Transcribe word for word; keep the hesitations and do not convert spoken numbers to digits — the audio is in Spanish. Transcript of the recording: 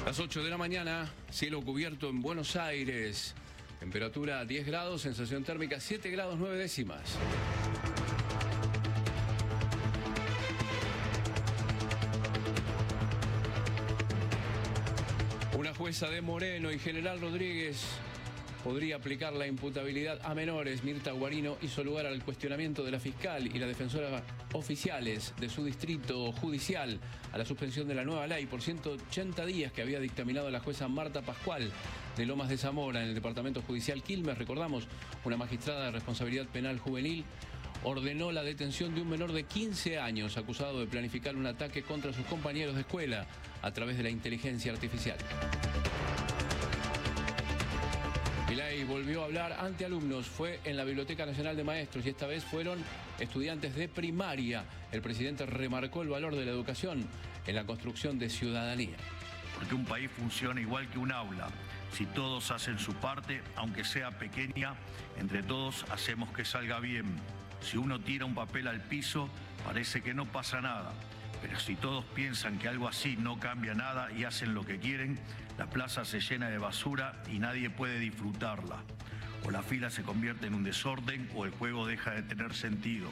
Las ocho de la mañana, cielo cubierto en Buenos Aires. Temperatura diez grados, sensación térmica siete grados nueve décimas. Una jueza de Moreno y General Rodríguez podría aplicar la imputabilidad a menores. Mirta Guarino hizo lugar al cuestionamiento de la fiscal y la defensora oficiales de su distrito judicial a la suspensión de la nueva ley por ciento ochenta días que había dictaminado la jueza Marta Pascual de Lomas de Zamora en el departamento judicial Quilmes. Recordamos, una magistrada de responsabilidad penal juvenil ordenó la detención de un menor de quince años acusado de planificar un ataque contra sus compañeros de escuela a través de la inteligencia artificial. Milei volvió a hablar ante alumnos, fue en la Biblioteca Nacional de Maestros y esta vez fueron estudiantes de primaria. El presidente remarcó el valor de la educación en la construcción de ciudadanía. Porque un país funciona igual que un aula. Si todos hacen su parte, aunque sea pequeña, entre todos hacemos que salga bien. Si uno tira un papel al piso, parece que no pasa nada. Pero si todos piensan que algo así no cambia nada y hacen lo que quieren, la plaza se llena de basura y nadie puede disfrutarla. O la fila se convierte en un desorden o el juego deja de tener sentido.